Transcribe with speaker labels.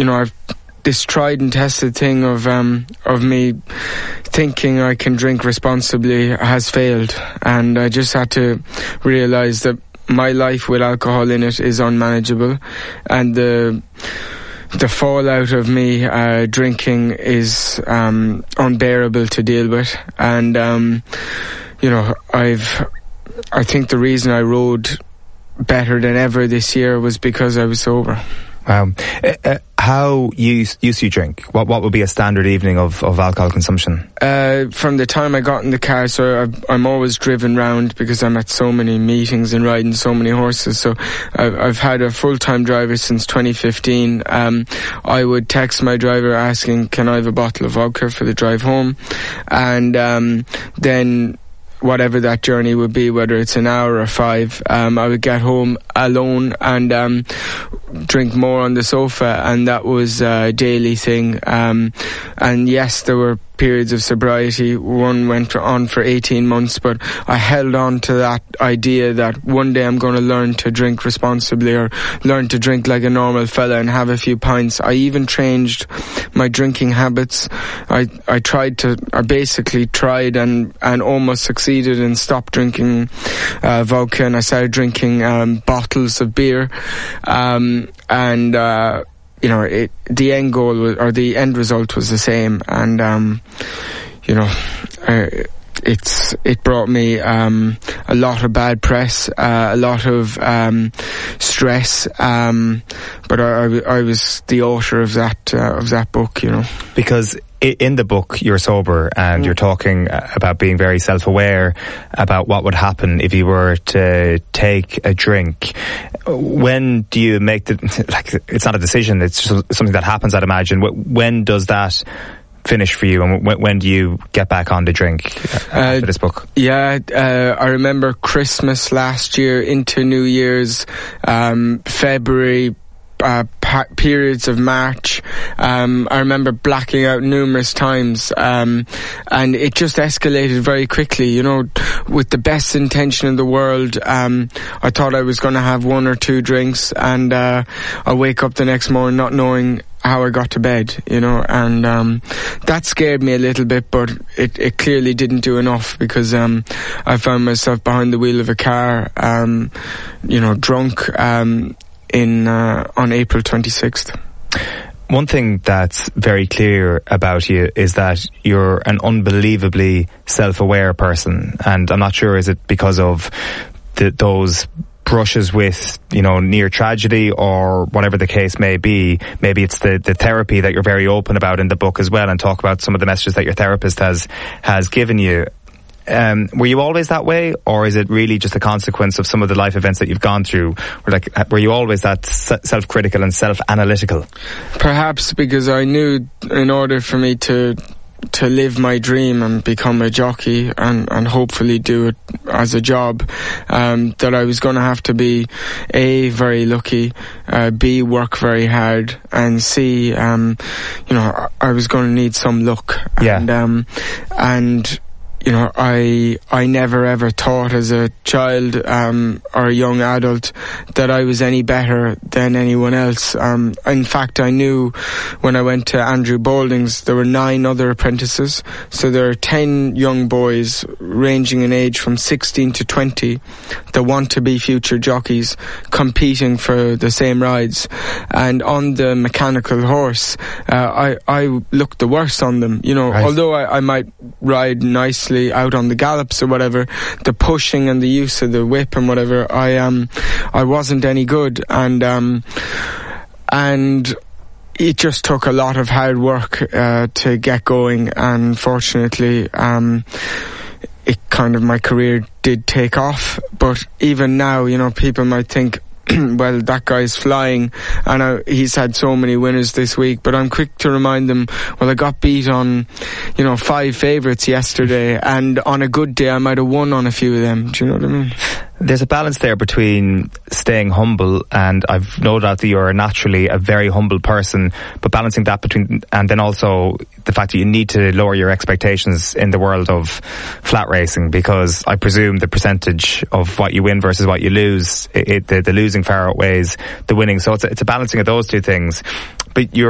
Speaker 1: I've this tried and tested thing of me thinking I can drink responsibly has failed, and I just had to realise that my life with alcohol in it is unmanageable, and the fallout of me drinking is unbearable to deal with. And I think the reason I rode better than ever this year was because I was sober.
Speaker 2: How used you drink? What would be a standard evening of alcohol consumption?
Speaker 1: From the time I got in the car, so I'm always driven round because I'm at so many meetings and riding so many horses. So I've had a full-time driver since 2015. I would text my driver asking, can I have a bottle of vodka for the drive home? And then whatever that journey would be, whether it's an hour or 5, I would get home alone and drink more on the sofa, and that was a daily thing. And yes, there were periods of sobriety. One went on for 18 months, but I held on to that idea that one day I'm going to learn to drink responsibly, or learn to drink like a normal fella and have a few pints. I even changed my drinking habits. I basically tried and almost succeeded and stopped drinking vodka, and I started drinking bottles of beer. The end goal or the end result was the same, and it brought me a lot of bad press, a lot of stress, but I was the author of that book,
Speaker 2: because in the book you're sober and you're talking about being very self-aware about what would happen if you were to take a drink. When do you make it's not a decision, it's just something that happens, I'd imagine. When does that finish for you, and when do you get back on the drink after this book?
Speaker 1: I remember Christmas last year into New Year's, February, periods of March. I remember blacking out numerous times, and it just escalated very quickly, with the best intention in the world. I thought I was going to have 1 or 2 drinks, and I wake up the next morning not knowing how I got to bed, and that scared me a little bit, but it clearly didn't do enough, because I found myself behind the wheel of a car, drunk, on April 26th.
Speaker 2: One thing that's very clear about you is that you're an unbelievably self-aware person, and I'm not sure, is it because of those brushes with near tragedy, or whatever the case may be. Maybe it's the therapy that you're very open about in the book as well, and talk about some of the messages that your therapist has given you. Were you always that way, or is it really just a consequence of some of the life events that you've gone through? Were you always that self-critical and self-analytical?
Speaker 1: Perhaps because I knew in order for me to live my dream and become a jockey and hopefully do it as a job, that I was going to have to be A, very lucky, B, work very hard, and C, I was going to need some luck.
Speaker 2: Yeah.
Speaker 1: I never ever thought as a child or a young adult that I was any better than anyone else. In fact, I knew when I went to Andrew Boulding's, there were 9 other apprentices, so there are 10 young boys ranging in age from 16 to 20 that want to be future jockeys, competing for the same rides. And on the mechanical horse, I looked the worst on them. Right. Although I might ride nicely out on the gallops or whatever, the pushing and the use of the whip and whatever, I wasn't any good, and it just took a lot of hard work to get going, and fortunately my career did take off. But even now, people might think, well, that guy's flying, and he's had so many winners this week, but I'm quick to remind them, well, I got beat on 5 favourites yesterday, and on a good day I might have won on a few of them. Do you know what I mean?
Speaker 2: There's a balance there between staying humble, and I've no doubt that you're naturally a very humble person, but balancing that between, and then also the fact that you need to lower your expectations in the world of flat racing, because I presume the percentage of what you win versus what you lose, the losing far outweighs the winning. So it's a balancing of those two things. But you're